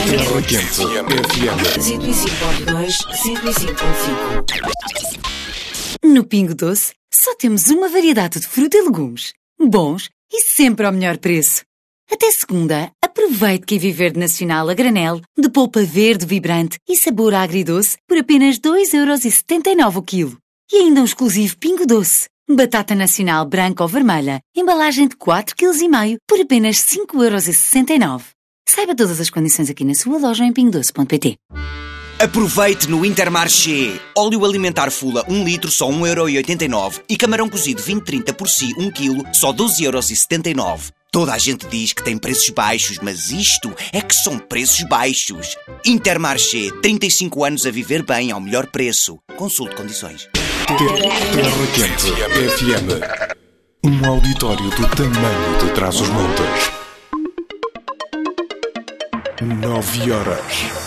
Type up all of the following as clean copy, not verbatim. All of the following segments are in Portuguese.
Terra Quente FM 105.2, 105.5. No Pingo Doce, só temos uma variedade de fruta e legumes. Bons e sempre ao melhor preço. Até segunda, aproveite que Viverde Nacional a granel, de polpa verde vibrante e sabor agridoce por apenas 2,79€ o quilo. E ainda um exclusivo Pingo Doce. Batata nacional branca ou vermelha, embalagem de 4,5 kg por apenas 5,69€. Saiba todas as condições aqui na sua loja em pingodoce.pt. Aproveite no Intermarché. Óleo alimentar Fula 1 litro só 1,89€ e camarão cozido 20-30 por si 1 kg só 12,79€. Toda a gente diz que tem preços baixos, mas isto é que são preços baixos. Intermarché, 35 anos a viver bem ao melhor preço. Consulte condições. Terra Quente FM. Um auditório do tamanho de Trás-os-Montes. 9h.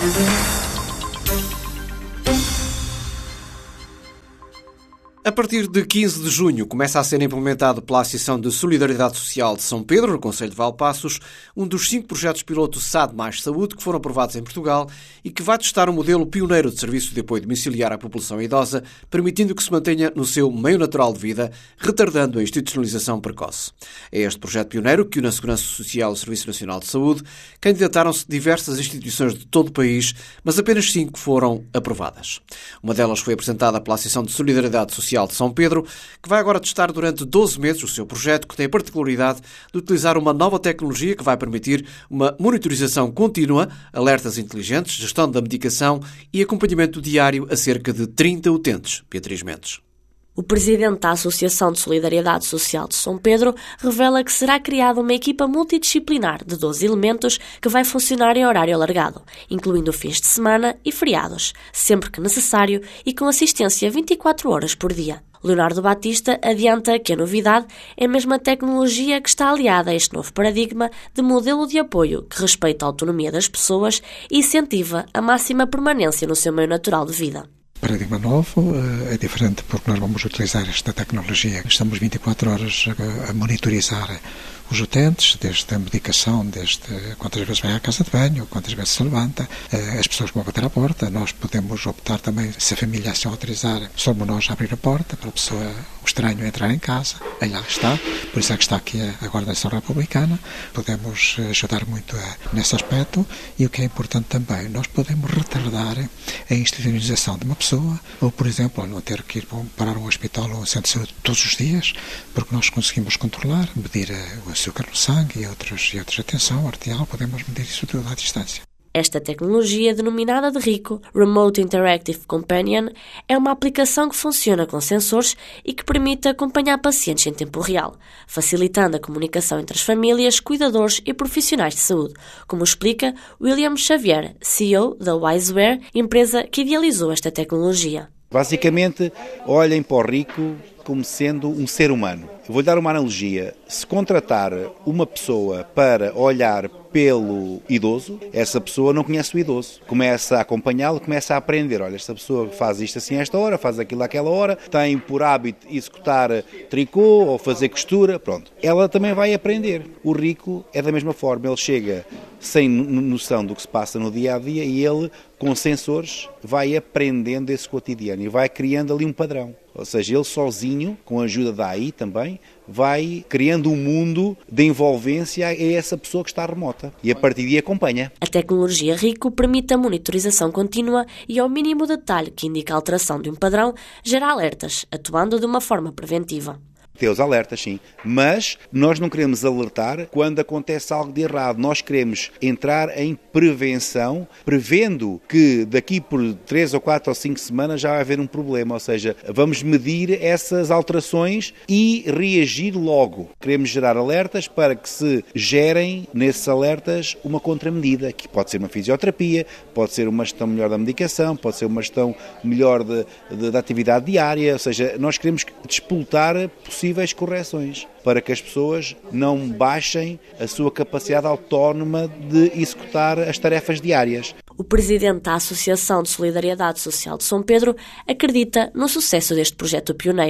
A partir de 15 de junho começa a ser implementado pela Associação de Solidariedade Social de São Pedro, no Concelho de Valpaços, um dos 5 projetos piloto SAD mais Saúde que foram aprovados em Portugal e que vai testar um modelo pioneiro de serviço de apoio domiciliar à população idosa, permitindo que se mantenha no seu meio natural de vida, retardando a institucionalização precoce. É este projeto pioneiro que une a Segurança Social e o Serviço Nacional de Saúde. Candidataram-se diversas instituições de todo o país, mas apenas 5 foram aprovadas. Uma delas foi apresentada pela Associação de Solidariedade Social de São Pedro, que vai agora testar durante 12 meses o seu projeto, que tem a particularidade de utilizar uma nova tecnologia que vai permitir uma monitorização contínua, alertas inteligentes, gestão da medicação e acompanhamento diário a cerca de 30 utentes. Beatriz Mendes. O presidente da Associação de Solidariedade Social de São Pedro revela que será criada uma equipa multidisciplinar de 12 elementos que vai funcionar em horário alargado, incluindo fins de semana e feriados, sempre que necessário e com assistência 24 horas por dia. Leonardo Batista adianta que a novidade é mesmo a tecnologia que está aliada a este novo paradigma de modelo de apoio que respeita a autonomia das pessoas e incentiva a máxima permanência no seu meio natural de vida. Paradigma novo, é diferente porque nós vamos utilizar esta tecnologia. Estamos 24 horas a monitorizar os utentes, desde a medicação, desde quantas vezes vai à casa de banho, quantas vezes se levanta, as pessoas que vão bater à porta. Nós podemos optar também, se a família assim autorizar, somos nós a abrir a porta para a pessoa, o estranho, entrar em casa. Aí lá está, por isso é que está aqui a Guarda Nacional Republicana. Podemos ajudar muito nesse aspecto e o que é importante também, nós podemos retardar a institucionalização de uma pessoa, ou por exemplo, não ter que ir parar um hospital ou um centro de saúde todos os dias, porque nós conseguimos controlar, medir o açúcar no sangue e outras atenção arterial, podemos medir isso tudo à distância. Esta tecnologia, denominada de RICO, Remote Interactive Companion, é uma aplicação que funciona com sensores e que permite acompanhar pacientes em tempo real, facilitando a comunicação entre as famílias, cuidadores e profissionais de saúde, como explica William Xavier, CEO da Wiseware, empresa que idealizou esta tecnologia. Basicamente, olhem para o RICO como sendo um ser humano. Eu vou-lhe dar uma analogia. Se contratar uma pessoa para olhar pelo idoso, essa pessoa não conhece o idoso. Começa a acompanhá-lo, começa a aprender. Olha, esta pessoa faz isto assim a esta hora, faz aquilo àquela hora, tem por hábito executar tricô ou fazer costura, pronto. Ela também vai aprender. O RICO é da mesma forma. Ele chega sem noção do que se passa no dia-a-dia e ele, com sensores, vai aprendendo esse cotidiano e vai criando ali um padrão. Ou seja, ele sozinho, com a ajuda da AI também, vai criando um mundo de envolvência a essa pessoa que está remota e a partir daí acompanha. A tecnologia RICO permite a monitorização contínua e ao mínimo detalhe que indica a alteração de um padrão, gera alertas, atuando de uma forma preventiva. Tem os alertas, sim, mas nós não queremos alertar quando acontece algo de errado. Nós queremos entrar em prevenção, prevendo que daqui por 3 ou 4 ou 5 semanas já vai haver um problema. Ou seja, vamos medir essas alterações e reagir logo. Queremos gerar alertas para que se gerem nesses alertas uma contramedida, que pode ser uma fisioterapia, pode ser uma gestão melhor da medicação, pode ser uma gestão melhor da atividade diária. Ou seja, nós queremos despoltar possíveis correções para que as pessoas não baixem a sua capacidade autónoma de executar as tarefas diárias. O presidente da Associação de Solidariedade Social de São Pedro acredita no sucesso deste projeto pioneiro.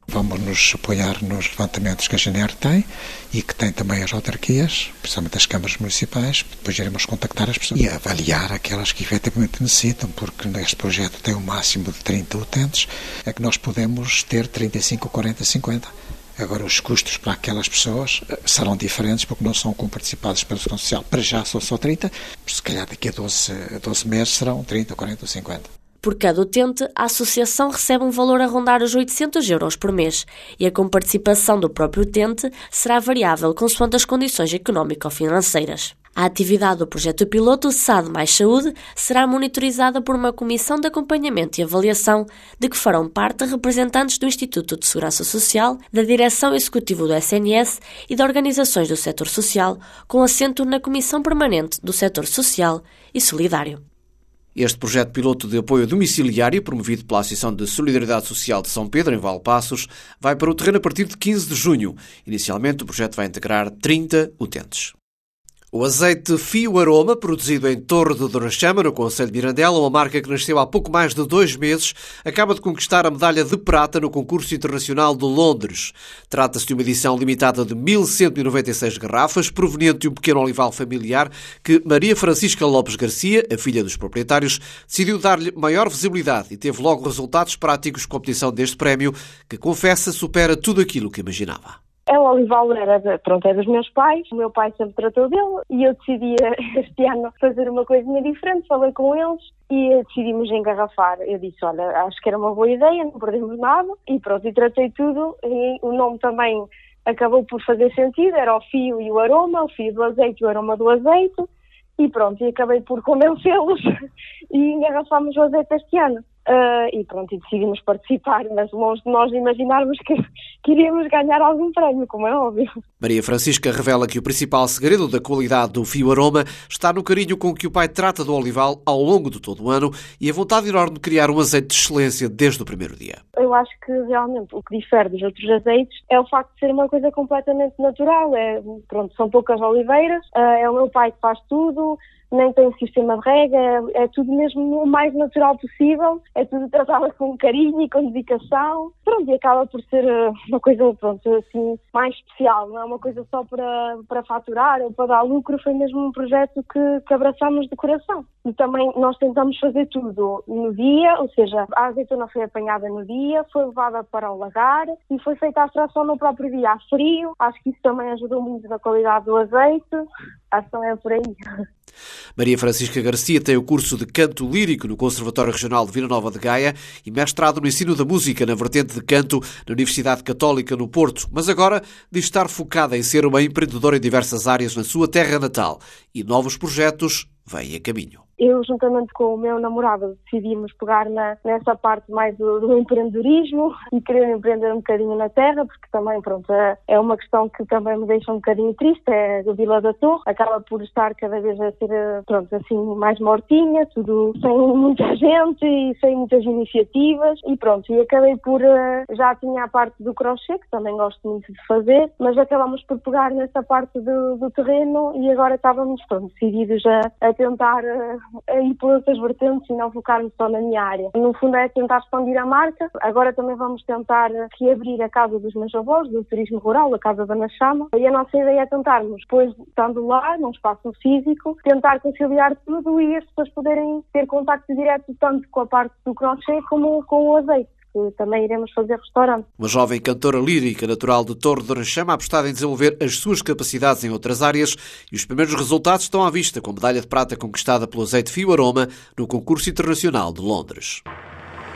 Vamos nos apoiar nos levantamentos que a GNR tem e que tem também as autarquias, principalmente as câmaras municipais. Depois iremos contactar as pessoas e avaliar aquelas que efetivamente necessitam, porque neste projeto tem um máximo de 30 utentes, é que nós podemos ter 35, 40, 50. Agora, os custos para aquelas pessoas serão diferentes porque não são comparticipados pela Segurança Social. Para já são só 30, se calhar daqui a 12 meses serão 30, 40 ou 50. Por cada utente, a associação recebe um valor a rondar os 800 euros por mês e a comparticipação do próprio utente será variável consoante as condições económico-financeiras. A atividade do projeto piloto SAD Mais Saúde será monitorizada por uma comissão de acompanhamento e avaliação de que farão parte representantes do Instituto de Segurança Social, da Direção Executiva do SNS e de organizações do setor social, com assento na Comissão Permanente do Setor Social e Solidário. Este projeto piloto de apoio domiciliário, promovido pela Associação de Solidariedade Social de São Pedro, em Valpaços, vai para o terreno a partir de 15 de junho. Inicialmente, o projeto vai integrar 30 utentes. O azeite Fio Aroma, produzido em Torre de Dorachama, no concelho de Mirandela, uma marca que nasceu há pouco mais de 2 meses, acaba de conquistar a medalha de prata no concurso internacional de Londres. Trata-se de uma edição limitada de 1.196 garrafas, proveniente de um pequeno olival familiar que Maria Francisca Lopes Garcia, a filha dos proprietários, decidiu dar-lhe maior visibilidade e teve logo resultados práticos de competição deste prémio, que, confessa, supera tudo aquilo que imaginava. O olival é dos meus pais, o meu pai sempre tratou dele e eu decidi este ano fazer uma coisinha diferente, falei com eles e decidimos engarrafar. Eu disse, olha, acho que era uma boa ideia, não perdemos nada e pronto, e tratei tudo e o nome também acabou por fazer sentido, era o fio e o aroma, o fio do azeite e o aroma do azeite e pronto, e acabei por convencê-los e engarrafámos o azeite este ano. E pronto, e decidimos participar, mas longe de nós imaginarmos que iríamos ganhar algum prémio, como é óbvio. Maria Francisca revela que o principal segredo da qualidade do Fio Aroma está no carinho com que o pai trata do olival ao longo de todo o ano e a vontade enorme de criar um azeite de excelência desde o primeiro dia. Eu acho que realmente o que difere dos outros azeites é o facto de ser uma coisa completamente natural. São poucas oliveiras, é o meu pai que faz tudo, nem tem sistema de rega, é tudo mesmo o mais natural possível, é tudo tratado com carinho e com dedicação. Pronto, e acaba por ser uma coisa, assim, mais especial, não é uma coisa só para faturar ou para dar lucro, foi mesmo um projeto que abraçamos de coração. E também nós tentamos fazer tudo no dia, ou seja, a azeitona foi apanhada no dia, foi levada para o lagar e foi feita a extração no próprio dia, a frio. Acho que isso também ajudou muito na qualidade do azeite, acho que também é por aí. Maria Francisca Garcia tem o curso de canto lírico no Conservatório Regional de Vila Nova de Gaia e mestrado no ensino da música na vertente de canto na Universidade Católica no Porto, mas agora diz estar focada em ser uma empreendedora em diversas áreas na sua terra natal e novos projetos vêm a caminho. Eu, juntamente com o meu namorado, decidimos pegar nessa parte mais do empreendedorismo e querer empreender um bocadinho na terra, porque também, é uma questão que também me deixa um bocadinho triste, é do Vila da Torre, acaba por estar cada vez a ser, assim, mais mortinha, tudo sem muita gente e sem muitas iniciativas e acabei por, já tinha a parte do crochê, que também gosto muito de fazer, mas acabamos por pegar nessa parte do terreno e agora estávamos, decididos a tentar a ir por outras vertentes e não focarmos só na minha área. No fundo é tentar expandir a marca. Agora também vamos tentar reabrir a casa dos meus avós, do turismo rural, a casa da Nachama. E a nossa ideia é tentarmos, depois estando lá, num espaço físico, tentar conciliar tudo e as pessoas poderem ter contacto direto tanto com a parte do crochê como com o azeite. Também iremos fazer restaurante. Uma jovem cantora lírica natural de Torre de Dorachama apostada em desenvolver as suas capacidades em outras áreas e os primeiros resultados estão à vista com a medalha de prata conquistada pelo azeite Fio Aroma no concurso internacional de Londres.